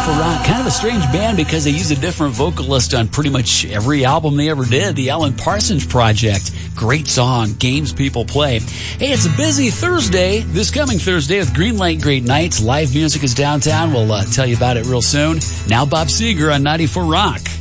94 Rock. Kind of a strange band because they use a different vocalist on pretty much every album they ever did. The Alan Parsons Project. Great song, Games People Play. Hey, it's a busy Thursday, this coming Thursday with Greenlight Great Nights. Live music is downtown. We'll tell you about it real soon. Now Bob Seger on 94 Rock.